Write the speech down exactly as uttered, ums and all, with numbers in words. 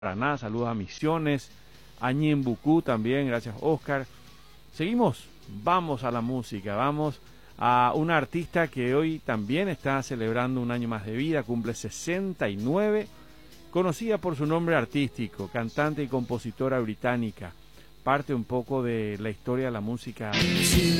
Paraná, saludos a Misiones, a Ñembucú también, gracias Oscar. Seguimos, vamos a la música, vamos a una artista que hoy también está celebrando un año más de vida, cumple sesenta y nueve, conocida por su nombre artístico, cantante y compositora británica, parte un poco de la historia de la música. Si